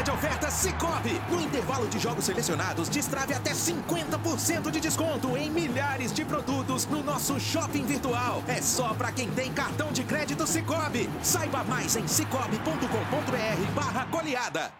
Semana de ofertas Sicoob. No intervalo de jogos selecionados, destrave até 50% de desconto em milhares de produtos no nosso shopping virtual. É só para quem tem cartão de crédito Sicoob. Saiba mais em cicobi.com.br/goleada.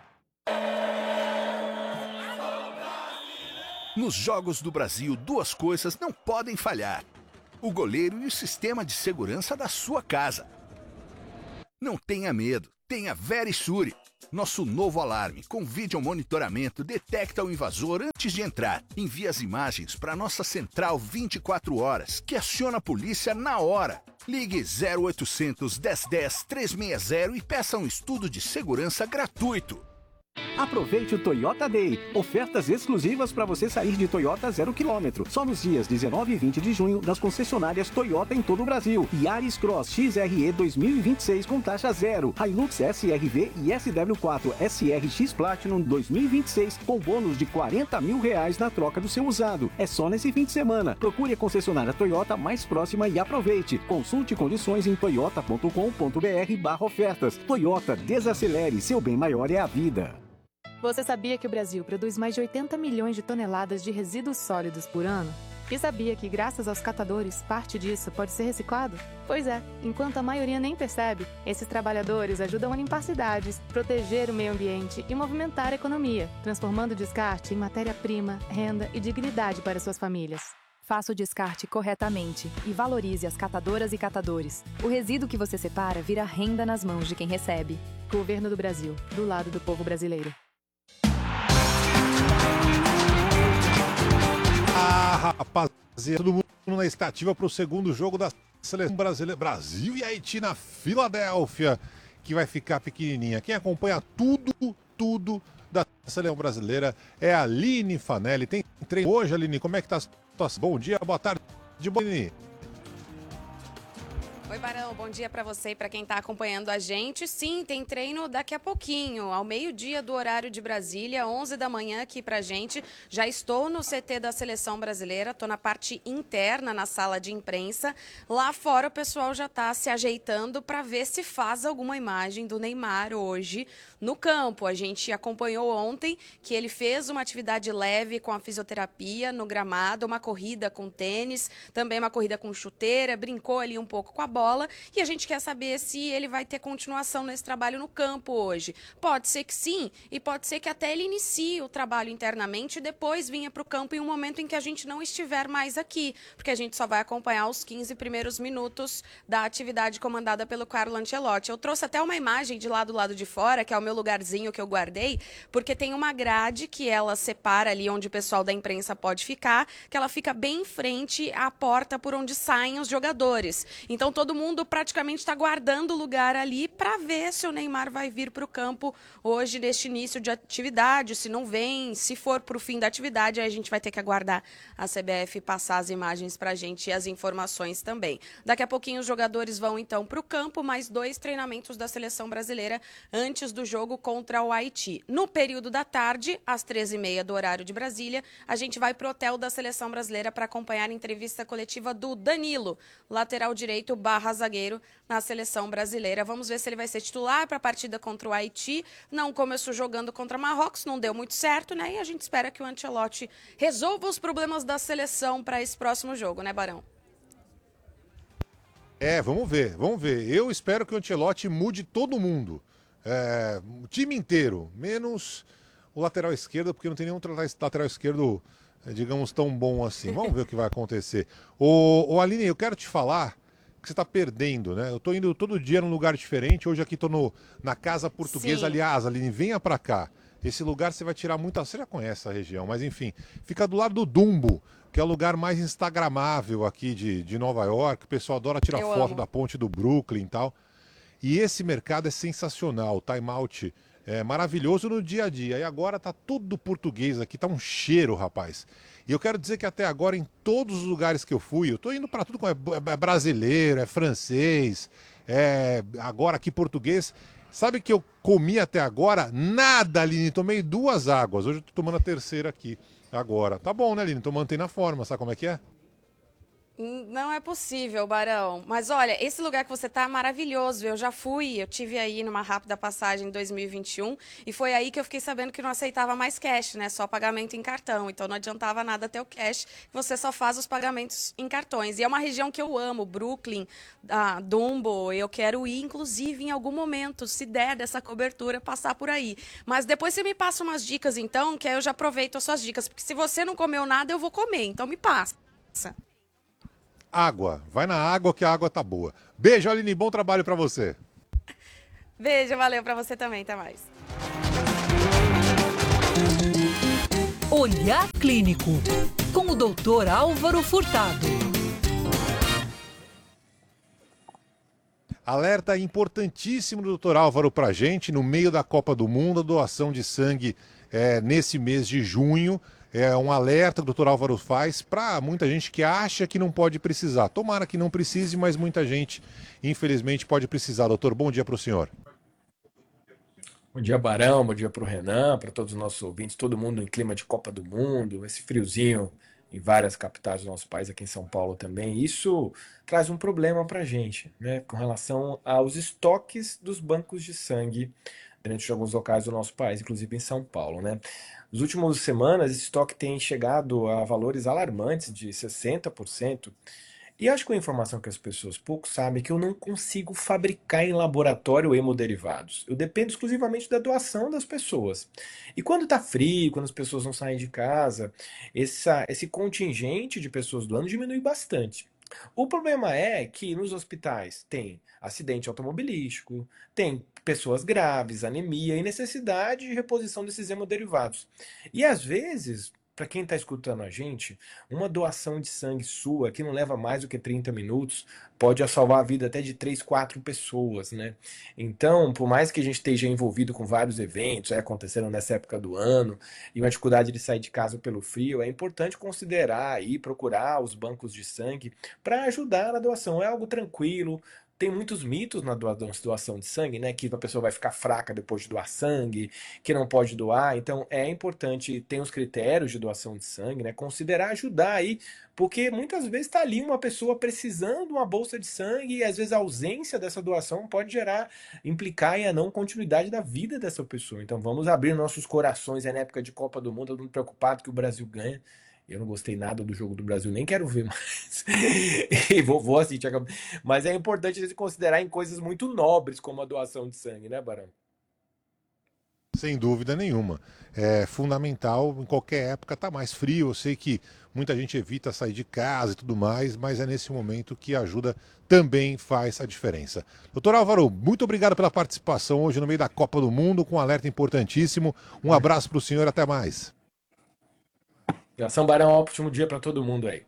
Nos Jogos do Brasil, duas coisas não podem falhar: o goleiro e o sistema de segurança da sua casa. Não tenha medo, tenha Verisure. Nosso novo alarme com vídeo monitoramento detecta o invasor antes de entrar. Envia as imagens para nossa central 24 horas, que aciona a polícia na hora. Ligue 0800 1010 360 e peça um estudo de segurança gratuito. Aproveite o Toyota Day. Ofertas exclusivas para você sair de Toyota 0 km. Só nos dias 19 e 20 de junho nas concessionárias Toyota em todo o Brasil. Yaris Cross XRE 2026 com taxa zero. Hilux SRV e SW4 SRX Platinum 2026 com bônus de R$40 mil na troca do seu usado. É só nesse fim de semana. Procure a concessionária Toyota mais próxima e aproveite. Consulte condições em toyota.com.br/ofertas. Toyota, desacelere. Seu bem maior é a vida. Você sabia que o Brasil produz mais de 80 milhões de toneladas de resíduos sólidos por ano? E sabia que, graças aos catadores, parte disso pode ser reciclado? Pois é, enquanto a maioria nem percebe, esses trabalhadores ajudam a limpar cidades, proteger o meio ambiente e movimentar a economia, transformando o descarte em matéria-prima, renda e dignidade para suas famílias. Faça o descarte corretamente e valorize as catadoras e catadores. O resíduo que você separa vira renda nas mãos de quem recebe. Governo do Brasil, do lado do povo brasileiro. Rapaziada, todo mundo na estativa para o segundo jogo da seleção brasileira. Brasil e Haiti na Filadélfia, que vai ficar pequenininha. Quem acompanha tudo da seleção brasileira é a Aline Fanelli. Tem treino hoje, Aline? Como é que tá a situação? Bom dia, boa tarde, Aline. Oi, Barão, bom dia para você e para quem está acompanhando a gente. Sim, tem treino daqui a pouquinho, ao meio-dia do horário de Brasília, 11 da manhã aqui pra gente. Já estou no CT da Seleção Brasileira, estou na parte interna, na sala de imprensa. Lá fora o pessoal já está se ajeitando para ver se faz alguma imagem do Neymar hoje no campo. A gente acompanhou ontem que ele fez uma atividade leve com a fisioterapia no gramado, uma corrida com tênis, também uma corrida com chuteira, brincou ali um pouco com a bola. E a gente quer saber se ele vai ter continuação nesse trabalho no campo hoje. Pode ser que sim, e pode ser que até ele inicie o trabalho internamente e depois vinha para o campo em um momento em que a gente não estiver mais aqui, porque a gente só vai acompanhar os 15 primeiros minutos da atividade comandada pelo Carlo Ancelotti. Eu trouxe até uma imagem de lá do lado de fora, que é o meu lugarzinho que eu guardei, porque tem uma grade que ela separa ali onde o pessoal da imprensa pode ficar, que ela fica bem em frente à porta por onde saem os jogadores. Então todo mundo praticamente está guardando o lugar ali para ver se o Neymar vai vir para o campo hoje neste início de atividade, se não vem, se for para o fim da atividade, aí a gente vai ter que aguardar a CBF passar as imagens para a gente e as informações também. Daqui a pouquinho os jogadores vão então para o campo, mais 2 treinamentos da seleção brasileira antes do jogo contra o Haiti. No período da tarde, às 13h30 do horário de Brasília, a gente vai para o hotel da seleção brasileira para acompanhar a entrevista coletiva do Danilo, lateral direito / zagueiro na seleção brasileira. Vamos ver se ele vai ser titular para a partida contra o Haiti. Não começou jogando contra Marrocos, não deu muito certo, né? E a gente espera que o Ancelotti resolva os problemas da seleção para esse próximo jogo, né, Barão? Vamos ver. Eu espero que o Ancelotti mude todo mundo. O time inteiro, menos o lateral esquerdo, porque não tem nenhum lateral esquerdo, digamos, tão bom assim. Vamos ver o que vai acontecer. Aline, eu quero te falar que você está perdendo, né? Eu estou indo todo dia num lugar diferente. Hoje aqui estou na Casa Portuguesa. Sim. Aliás, Aline, venha para cá. Esse lugar você vai tirar muita... Você já conhece essa região, mas enfim. Fica do lado do Dumbo, que é o lugar mais instagramável aqui de Nova York. O pessoal adora tirar foto da ponte do Brooklyn e tal. E esse mercado é sensacional. O time out é maravilhoso no dia a dia. E agora tá tudo português aqui. Tá um cheiro, rapaz. E eu quero dizer que até agora, em todos os lugares que eu fui, eu tô indo para tudo como é brasileiro, é francês, agora aqui português. Sabe o que eu comi até agora? Nada, Aline. Tomei 2 águas. Hoje eu tô tomando a terceira aqui agora. Tá bom, né, Aline? Tô mantendo a forma. Sabe como é que é? Não é possível, Barão. Mas olha, esse lugar que você tá é maravilhoso. Eu já fui, eu tive aí numa rápida passagem em 2021 e foi aí que eu fiquei sabendo que não aceitava mais cash, né? Só pagamento em cartão. Então não adiantava nada ter o cash, você só faz os pagamentos em cartões. E é uma região que eu amo, Brooklyn, Dumbo. Eu quero ir, inclusive, em algum momento, se der dessa cobertura, passar por aí. Mas depois você me passa umas dicas, então, que aí eu já aproveito as suas dicas. Porque se você não comeu nada, eu vou comer. Então me passa. Água. Vai na água que a água tá boa. Beijo, Aline. Bom trabalho pra você. Beijo, valeu pra você também. Até mais. Olhar Clínico, com o Dr. Álvaro Furtado. Alerta importantíssimo do Dr. Álvaro pra gente, no meio da Copa do Mundo, a doação de sangue nesse mês de junho. É um alerta que o Dr. Álvaro faz para muita gente que acha que não pode precisar. Tomara que não precise, mas muita gente, infelizmente, pode precisar. Doutor, bom dia para o senhor. Bom dia, Barão. Bom dia para o Renan, para todos os nossos ouvintes, todo mundo em clima de Copa do Mundo, esse friozinho em várias capitais do nosso país, aqui em São Paulo também. Isso traz um problema para a gente, né, com relação aos estoques dos bancos de sangue dentro de alguns locais do nosso país, inclusive em São Paulo, né? Nas últimas semanas, esse estoque tem chegado a valores alarmantes de 60%. E acho que uma informação que as pessoas pouco sabem é que eu não consigo fabricar em laboratório hemoderivados. Eu dependo exclusivamente da doação das pessoas. E quando está frio, quando as pessoas não saem de casa, esse contingente de pessoas doando diminui bastante. O problema é que nos hospitais tem acidente automobilístico, tem pessoas graves, anemia e necessidade de reposição desses hemoderivados. E às vezes, para quem está escutando a gente, uma doação de sangue sua, que não leva mais do que 30 minutos, pode salvar a vida até de 3, 4 pessoas, né? Então, por mais que a gente esteja envolvido com vários eventos acontecendo nessa época do ano, e uma dificuldade de sair de casa pelo frio, é importante considerar e procurar os bancos de sangue para ajudar na doação. É algo tranquilo. Tem muitos mitos na doação de sangue, né? Que a pessoa vai ficar fraca depois de doar sangue, que não pode doar. Então é importante ter os critérios de doação de sangue, né? Considerar ajudar aí, porque muitas vezes está ali uma pessoa precisando de uma bolsa de sangue e às vezes a ausência dessa doação pode implicar em a não continuidade da vida dessa pessoa. Então vamos abrir nossos corações na época de Copa do Mundo, todo mundo preocupado que o Brasil ganha. Eu não gostei nada do jogo do Brasil, nem quero ver mais. E vou assistir. Mas é importante a gente considerar em coisas muito nobres, como a doação de sangue, né, Barão? Sem dúvida nenhuma. É fundamental, em qualquer época, tá mais frio. Eu sei que muita gente evita sair de casa e tudo mais, mas é nesse momento que a ajuda também faz a diferença. Doutor Álvaro, muito obrigado pela participação hoje no meio da Copa do Mundo, com um alerta importantíssimo. Um abraço para o senhor, até mais. São Barão, um ótimo dia para todo mundo aí.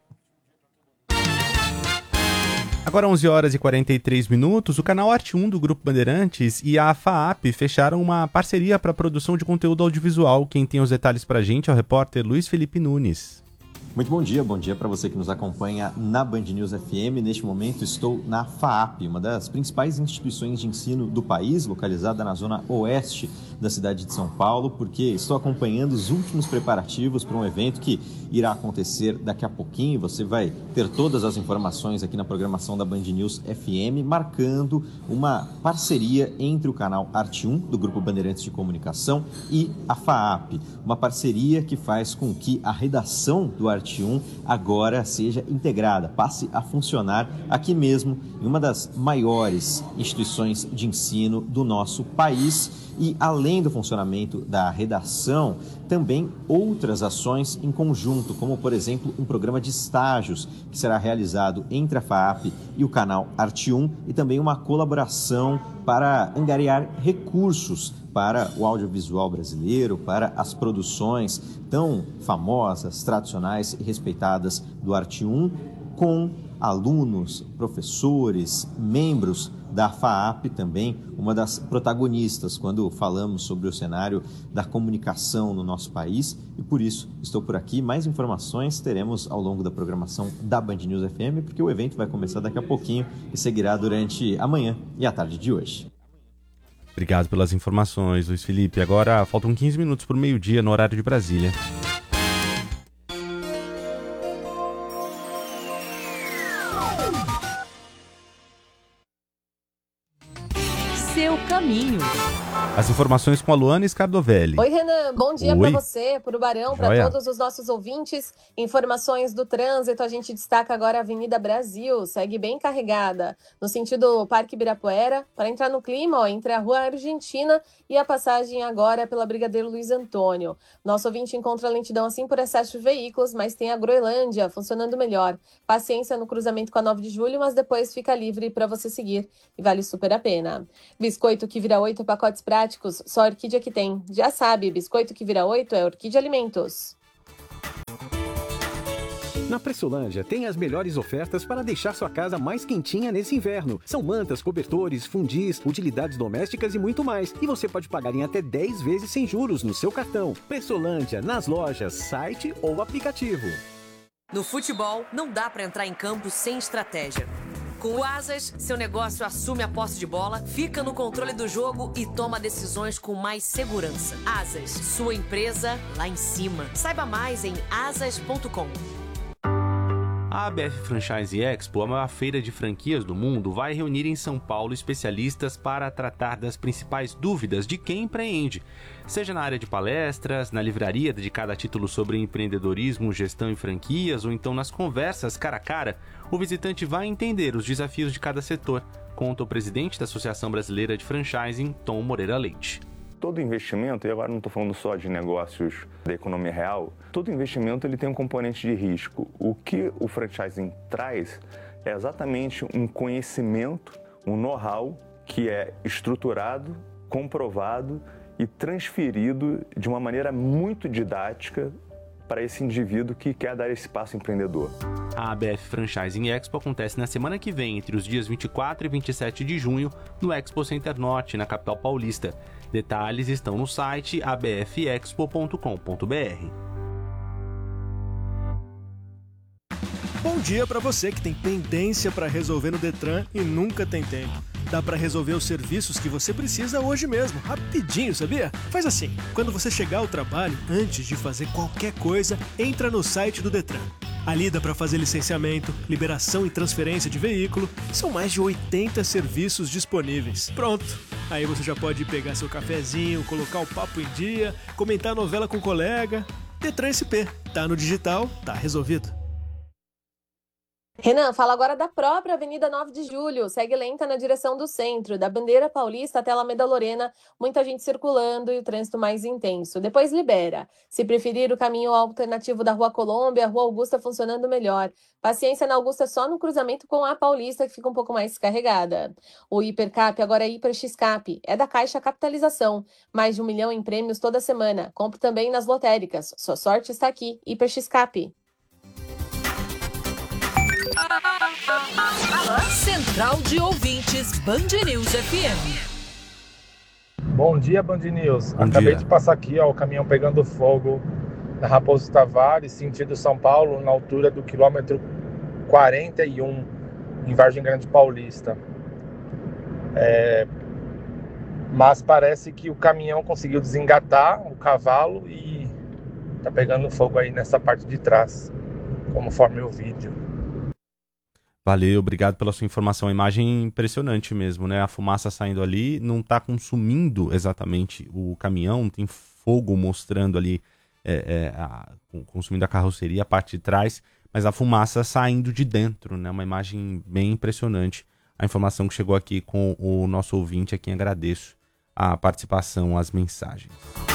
Agora 11 horas e 43 minutos, o canal Arte 1 do Grupo Bandeirantes e a FAAP fecharam uma parceria para a produção de conteúdo audiovisual. Quem tem os detalhes para a gente é o repórter Luiz Felipe Nunes. Muito bom dia para você que nos acompanha na Band News FM. Neste momento estou na FAAP, uma das principais instituições de ensino do país, localizada na zona oeste da cidade de São Paulo, porque estou acompanhando os últimos preparativos para um evento que irá acontecer daqui a pouquinho. Você vai ter todas as informações aqui na programação da Band News FM, marcando uma parceria entre o canal Arte 1 do Grupo Bandeirantes de Comunicação e a FAAP, uma parceria que faz com que a redação do Arte 1 agora seja integrada, passe a funcionar aqui mesmo, em uma das maiores instituições de ensino do nosso país. E além do funcionamento da redação, também outras ações em conjunto, como por exemplo um programa de estágios que será realizado entre a FAAP e o canal Arte 1 e também uma colaboração para angariar recursos para o audiovisual brasileiro, para as produções tão famosas, tradicionais e respeitadas do Arte 1, com alunos, professores, membros da FAAP também, uma das protagonistas quando falamos sobre o cenário da comunicação no nosso país, e por isso estou por aqui. Mais informações teremos ao longo da programação da Band News FM, porque o evento vai começar daqui a pouquinho e seguirá durante a manhã e a tarde de hoje. Obrigado pelas informações, Luiz Felipe. Agora faltam 15 minutos para o meio-dia no horário de Brasília. caminho. As informações com a Luana Scardovelli. Oi, Renan. Bom dia para você, para o Barão, para todos os nossos ouvintes. Informações do trânsito, a gente destaca agora a Avenida Brasil, segue bem carregada. No sentido Parque Ibirapuera, para entrar no clima, entre a Rua Argentina e a passagem agora pela Brigadeiro Luiz Antônio. Nosso ouvinte encontra lentidão assim por excesso de veículos, mas tem a Groenlândia funcionando melhor. Paciência no cruzamento com a 9 de julho, mas depois fica livre para você seguir e vale super a pena. Biscoito que vira 8 pacotes práticos, só a Orquídea que tem. Já sabe, biscoito que vira 8 é Orquídea Alimentos. Na Pressolândia tem as melhores ofertas para deixar sua casa mais quentinha nesse inverno. São mantas, cobertores, fundis, utilidades domésticas e muito mais. E você pode pagar em até 10 vezes sem juros no seu cartão. Pressolândia, nas lojas, site ou aplicativo. No futebol, não dá para entrar em campo sem estratégia. Com o Asas, seu negócio assume a posse de bola, fica no controle do jogo e toma decisões com mais segurança. Asas, sua empresa lá em cima. Saiba mais em asas.com. A ABF Franchise Expo, a maior feira de franquias do mundo, vai reunir em São Paulo especialistas para tratar das principais dúvidas de quem empreende. Seja na área de palestras, na livraria dedicada a títulos sobre empreendedorismo, gestão e franquias, ou então nas conversas cara a cara, o visitante vai entender os desafios de cada setor, conta o presidente da Associação Brasileira de Franchising, Tom Moreira Leite. Todo investimento, e agora não estou falando só de negócios da economia real, todo investimento ele tem um componente de risco. O que o franchising traz é exatamente um conhecimento, um know-how que é estruturado, comprovado e transferido de uma maneira muito didática para esse indivíduo que quer dar esse passo empreendedor. A ABF Franchising Expo acontece na semana que vem, entre os dias 24 e 27 de junho, no Expo Center Norte, na capital paulista. Detalhes estão no site abfexpo.com.br. Bom dia para você que tem pendência para resolver no Detran e nunca tem tempo. Dá para resolver os serviços que você precisa hoje mesmo, rapidinho, sabia? Faz assim, quando você chegar ao trabalho, antes de fazer qualquer coisa, entra no site do Detran. Ali dá para fazer licenciamento, liberação e transferência de veículo. São mais de 80 serviços disponíveis. Pronto! Aí você já pode pegar seu cafezinho, colocar o papo em dia, comentar a novela com o colega. Detran SP. Tá no digital, tá resolvido. Renan, fala agora da própria Avenida 9 de Julho. Segue lenta na direção do centro, da Bandeira Paulista até Alameda Lorena. Muita gente circulando e o trânsito mais intenso. Depois libera. Se preferir o caminho alternativo da Rua Colômbia, a Rua Augusta funcionando melhor. Paciência na Augusta só no cruzamento com a Paulista, que fica um pouco mais carregada. O Hipercap agora é Hiper X-Cap. É da Caixa Capitalização. Mais de 1 milhão em prêmios toda semana. Compre também nas lotéricas. Sua sorte está aqui. Hiper X-Cap. Central de Ouvintes, Band News FM. Bom dia, Band News. Bom Acabei dia. de passar aqui, ó, o caminhão pegando fogo na Raposo Tavares, sentido São Paulo, na altura do quilômetro 41, em Vargem Grande Paulista. Mas parece que o caminhão conseguiu desengatar o cavalo e tá pegando fogo aí nessa parte de trás, conforme o vídeo. Valeu, obrigado pela sua informação. A imagem impressionante mesmo, né? A fumaça saindo ali, não está consumindo exatamente o caminhão, tem fogo mostrando ali, consumindo a carroceria, a parte de trás, mas a fumaça saindo de dentro, né? Uma imagem bem impressionante. A informação que chegou aqui com o nosso ouvinte, a quem agradeço a participação, as mensagens.